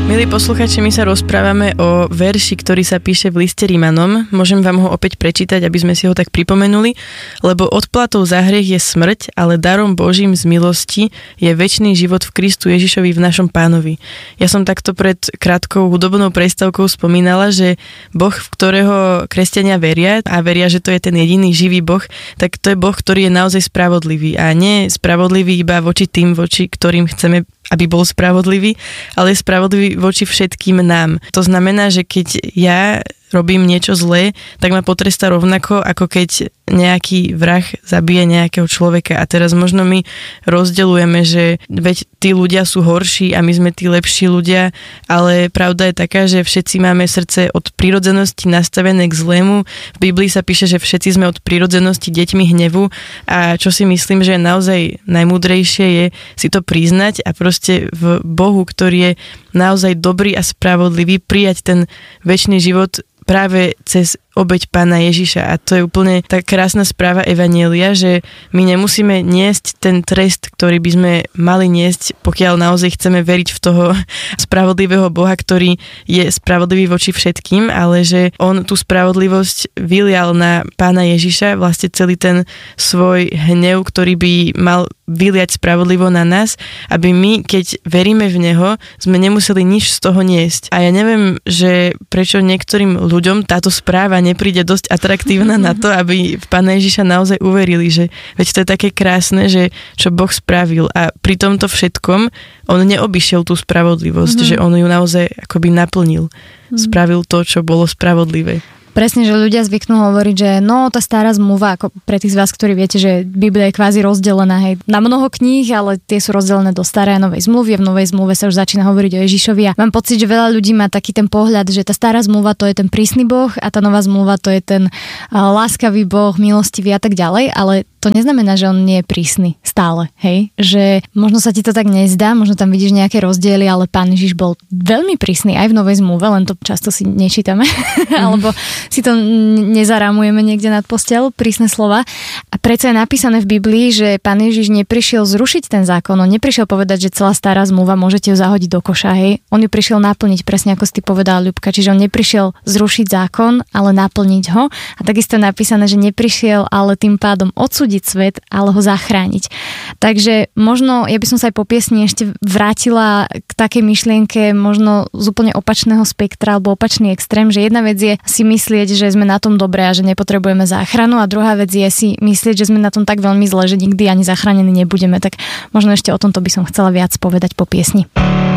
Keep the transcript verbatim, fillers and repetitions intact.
Milí posluchači, my sa rozprávame o verši, ktorý sa píše v liste Rimanom. Môžem vám ho opäť prečítať, aby sme si ho tak pripomenuli, lebo odplatou za hriech je smrť, ale darom Božím z milosti je večný život v Kristu Ježišovi v našom Pánovi. Ja som takto pred krátkou hudobnou prestávkou spomínala, že Boh, v ktorého kresťania veria a veria, že to je ten jediný živý Boh, tak to je Boh, ktorý je naozaj spravodlivý a nie spravodlivý iba voči tým, voči ktorým chceme, aby bol spravodlivý, ale je spravodlivý voči všetkým nám. To znamená, že keď ja robím niečo zlé, tak ma potrestá rovnako, ako keď nejaký vrah zabije nejakého človeka. A teraz možno my rozdeľujeme, že veď tí ľudia sú horší a my sme tí lepší ľudia, ale pravda je taká, že všetci máme srdce od prirodzenosti nastavené k zlému. V Biblii sa píše, že všetci sme od prirodzenosti deťmi hnevu a čo si myslím, že naozaj najmúdrejšie je si to priznať a proste v Bohu, ktorý je naozaj dobrý a spravodlivý, prijať ten večný život práve cez obeť Pána Ježiša. A to je úplne tá krásna správa Evanjelia, že my nemusíme niesť ten trest, ktorý by sme mali niesť, pokiaľ naozaj chceme veriť v toho spravodlivého Boha, ktorý je spravodlivý voči všetkým, ale že on tú spravodlivosť vylial na Pána Ježiša, vlastne celý ten svoj hnev, ktorý by mal vyliať spravodlivo na nás, aby my, keď veríme v Neho, sme nemuseli nič z toho niesť. A ja neviem, že prečo niektorým ľuďom táto správa nepríde dosť atraktívna na to, aby v Pána Ježiša naozaj uverili, že veď to je také krásne, že čo Boh spravil. A pri tomto všetkom on neobyšiel tú spravodlivosť, mm-hmm. že on ju naozaj akoby naplnil. Mm-hmm. Spravil to, čo bolo spravodlivé. Presne, že ľudia zvyknú hovoriť, že no, tá stará zmluva, ako pre tých z vás, ktorí viete, že Biblia je kvázi rozdelená hej, na mnoho kníh, ale tie sú rozdelené do starej a novej zmluvy a v novej zmluve sa už začína hovoriť o Ježišovi. A mám pocit, že veľa ľudí má taký ten pohľad, že tá stará zmluva to je ten prísny Boh a tá nová zmluva to je ten uh, láskavý Boh, milostivý a tak ďalej, ale to neznamená, že on nie je prísny stále, hej? Že možno sa ti to tak nezdá, možno tam vidíš nejaké rozdiely, ale Pán Ježiš bol veľmi prísny aj v novej zmluve, len to často si nečítame, alebo si to nezarámujeme niekde nad posteľ, prísne slova. A predsa je napísané v Biblii, že Pán Ježiš neprišiel zrušiť ten zákon, on neprišiel povedať, že celá stará zmluva môžete ju zahodiť do koša, hej? On ju prišiel naplniť, presne ako si ty povedala, Ľubka, čiže on neprišiel zrušiť zákon, ale naplniť ho. A takisto je napísané, že neprišiel ale tým pádom odsúdiť svet, ale ho zachrániť. Takže možno, ja by som sa aj po piesni ešte vrátila k takej myšlienke možno z úplne opačného spektra alebo opačný extrém, že jedna vec je si myslieť, že sme na tom dobré a že nepotrebujeme záchranu a druhá vec je si myslieť, že sme na tom tak veľmi zle, že nikdy ani zachránení nebudeme. Tak možno ešte o tomto by som chcela viac povedať po piesni.